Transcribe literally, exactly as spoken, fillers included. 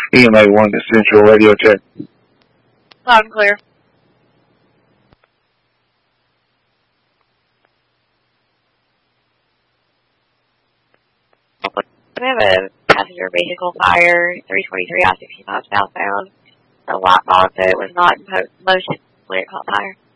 E M A one to Central Radio Check. Loud and clear. We have a passenger vehicle fire, three twenty-three I sixty-five southbound. The white box that was not in motion when it caught fire.